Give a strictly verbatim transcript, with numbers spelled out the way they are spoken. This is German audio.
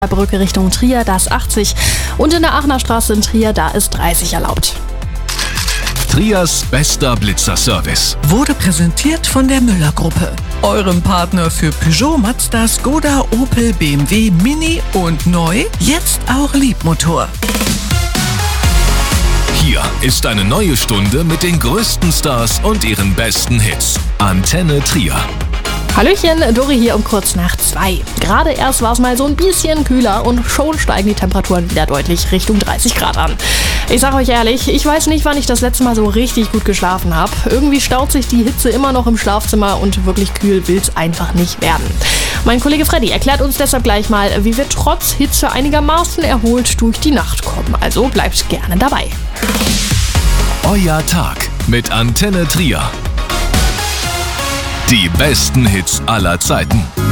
Brücke Richtung Trier, da ist achtzig. Und in der Aachener Straße in Trier, da ist dreißig erlaubt. Trias bester Blitzerservice wurde präsentiert von der Müller-Gruppe, eurem Partner für Peugeot, Mazda, Skoda, Opel, B M W, Mini und neu, jetzt auch Liebmotor. Hier ist eine neue Stunde mit den größten Stars und ihren besten Hits. Antenne Trier. Hallöchen, Dori hier um kurz nach zwei. Gerade erst war es mal so ein bisschen kühler und schon steigen die Temperaturen wieder deutlich Richtung dreißig Grad an. Ich sag euch ehrlich, ich weiß nicht, wann ich das letzte Mal so richtig gut geschlafen habe. Irgendwie staut sich die Hitze immer noch im Schlafzimmer und wirklich kühl will's einfach nicht werden. Mein Kollege Freddy erklärt uns deshalb gleich mal, wie wir trotz Hitze einigermaßen erholt durch die Nacht kommen. Also bleibt gerne dabei. Euer Tag mit Antenne Trier. Die besten Hits aller Zeiten.